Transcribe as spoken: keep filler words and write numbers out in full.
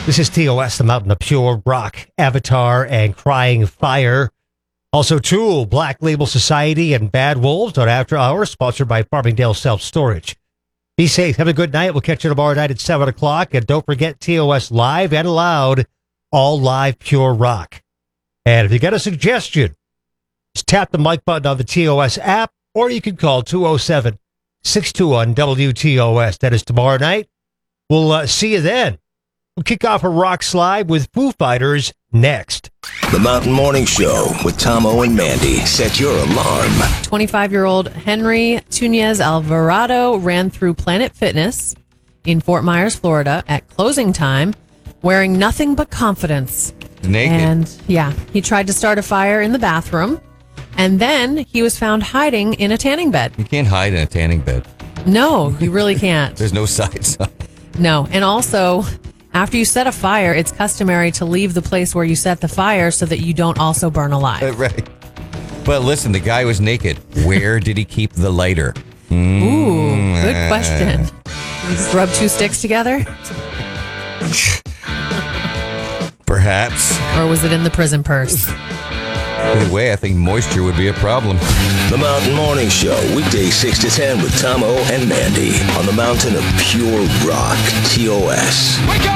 This is T O S, the Mountain of Pure Rock, Avatar, and Crying Fire. Also, Tool, Black Label Society, and Bad Wolves on After Hours, sponsored by Farmingdale Self-Storage. Be safe. Have a good night. We'll catch you tomorrow night at seven o'clock. And don't forget T O S Live and Loud, all live Pure Rock. And if you got a suggestion, just tap the mic button on the T O S app, or you can call two oh seven, six two one, W T O S. That is tomorrow night. We'll uh, see you then. We'll kick off a rock slide with Foo Fighters next. The Mountain Morning Show with Tomo and Mandy. Set your alarm. twenty-five-year-old Henry Tunez Alvarado ran through Planet Fitness in Fort Myers, Florida at closing time wearing nothing but confidence. Naked. And yeah, he tried to start a fire in the bathroom, and then he was found hiding in a tanning bed. You can't hide in a tanning bed. No, you really can't. There's no sides. No. And also, after you set a fire, it's customary to leave the place where you set the fire so that you don't also burn alive. Right. But listen, the guy was naked. Where did he keep the lighter? Ooh, good question. Did you just rub two sticks together? Perhaps. Or was it in the prison purse? Either way, I think moisture would be a problem. The Mountain Morning Show, weekdays six to ten with Tomo and Mandy on the Mountain of Pure Rock, T O S.